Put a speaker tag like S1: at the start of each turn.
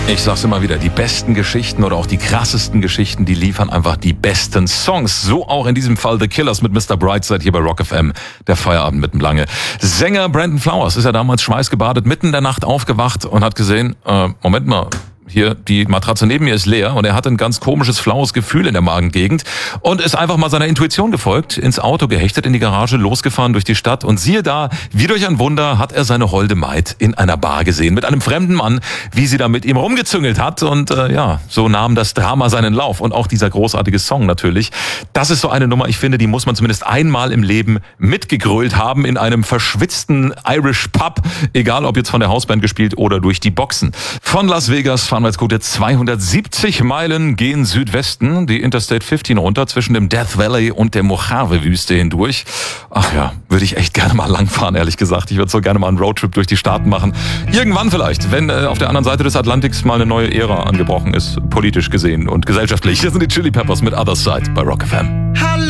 S1: Ich sag's immer wieder, die besten Geschichten oder auch die krassesten Geschichten, die liefern einfach die besten Songs. So auch in diesem Fall The Killers mit Mr. Brightside hier bei Rock FM, der Feierabend mit dem Lange. Sänger Brandon Flowers ist ja damals schweißgebadet, mitten in der Nacht aufgewacht und hat gesehen, Moment mal, hier, die Matratze neben mir ist leer und er hatte ein ganz komisches, flaues Gefühl in der Magengegend und ist einfach mal seiner Intuition gefolgt, ins Auto gehechtet, in die Garage, losgefahren durch die Stadt und siehe da, wie durch ein Wunder hat er seine holde Maid in einer Bar gesehen, mit einem fremden Mann, wie sie da mit ihm rumgezüngelt hat und so nahm das Drama seinen Lauf und auch dieser großartige Song natürlich. Das ist so eine Nummer, ich finde, die muss man zumindest einmal im Leben mitgegrölt haben in einem verschwitzten Irish Pub, egal ob jetzt von der Hausband gespielt oder durch die Boxen. Von Las Vegas fahren wir jetzt gute 270 Meilen gen Südwesten, die Interstate 15 runter, zwischen dem Death Valley und der Mojave-Wüste hindurch. Ach ja, würde ich echt gerne mal langfahren, ehrlich gesagt. Ich würde so gerne mal einen Roadtrip durch die Staaten machen. Irgendwann vielleicht, wenn auf der anderen Seite des Atlantiks mal eine neue Ära angebrochen ist, politisch gesehen und gesellschaftlich. Hier sind die Chili Peppers mit Other Side bei Rock FM.